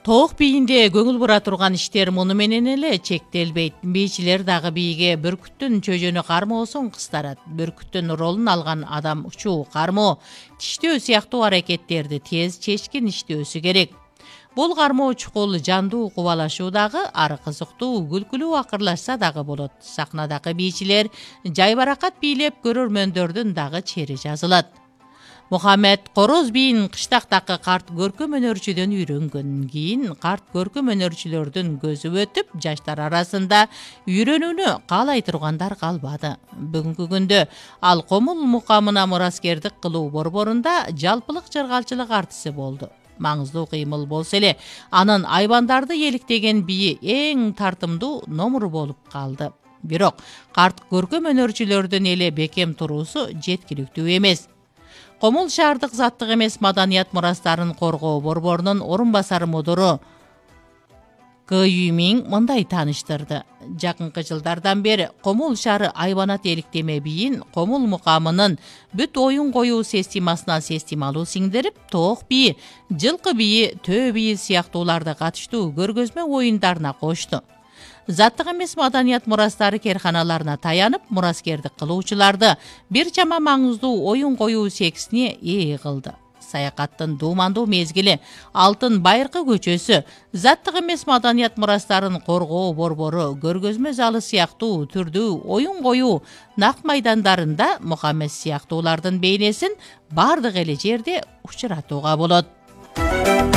Тоок бийинде көңүл бура турган иштер муну менен эле чектелбейт. Бийчилер дагы бийге бүркүттүн чөжөнү кармоосун кыстарат. Бүркүттүн ролун алган адам учуу, кармоо, тиштөө сыяктуу аракеттерди тез чечкин иштөөсү керек. Бул кармоо чукул жандуу кубалашуу дагы, ары кызыктуу, күлкүлүү акырлашса дагы болот. Сахнадагы бийчилер жайбаракат бийлеп көрөрмөндөрдүн дагы чери жазылат. Мухаммед короз бийин кыштактагы карт көркөм өнөрчүдөн үйрөнгөн. Кийин карт көркөм өнөрчүлөрдүн көзү өтүп, жаштар арасында үйрөнүүнү каалай тургандар калбады. Бүгүнкү күндө ал Комул мукамына мураскердик кылуу борборунда жалпылык жыргалчылык артиси болду. Маңыздуу кыймыл болсо эле, анын айбандарды еликтеген бийи эң тартымдуу номер болуп калды. Бирок карт көркөм өнөрчүлөрдүн эле бекем туруусу жеткиликтүү эмес. Комул шаардык заттык эмес маданият мурастарын коргоо борборунун орун басары мудуру К. Юмиң мындай тааныштырды. Жакынкы жылдардан бери Комул шаары айбанат эликтеме бийин Комул мукамынын бүт оюн коюу системасына системалуу сиңдирип, тоок бийи, жылкы бийи, төө бийи сыяктууларды катыштуу көргөзмө оюндарына кошту. Заттык эмес маданият мурастары керканаларына таянып, мураскердик кылуучуларды бир чама маңыздуу оюн коюу сексине ээ кылды. Саякаттын дуумандуу мезгили, Алтын Байыркы көчөсү, заттык эмес маданият мурастарын коргоо борбору, көргөзмө залы сыяктуу түрдүү оюн коюу нак майдандарында Мухаммед сыяктуулардын бейнесин бардык эле жерде учуратууга болот.